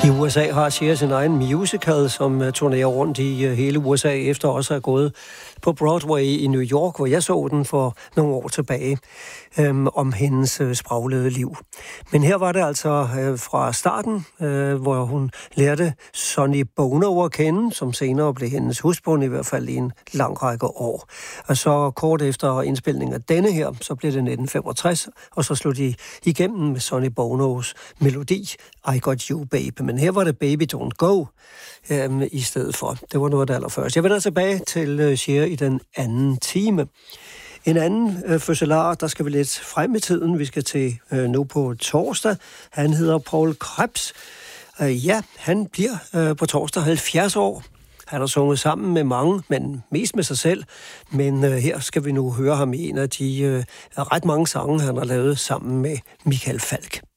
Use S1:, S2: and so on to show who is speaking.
S1: I USA har Cher sin egen musical, som turnerer rundt i hele USA, efter også at have gået på Broadway i New York, hvor jeg så den for nogle år tilbage, om hendes spraglede liv. Men her var det altså fra starten, hvor hun lærte Sonny Bono at kende, som senere blev hendes husbond, i hvert fald i en lang række år. Og så kort efter indspilningen af denne her, så blev det 1965, og så slog de igennem med Sonny Bonos melodi I Got You Baby. Men her var det Baby Don't Go i stedet for. Det var noget af det allerførste. Jeg vender tilbage til Cher i den anden time. En anden fødselar, der skal vi lidt frem i tiden. Vi skal til nu på torsdag. Han hedder Paul Krebs. Han bliver på torsdag 70 år. Han har sunget sammen med mange, men mest med sig selv. Men her skal vi nu høre ham i en af de ret mange sange, han har lavet sammen med Michael Falch.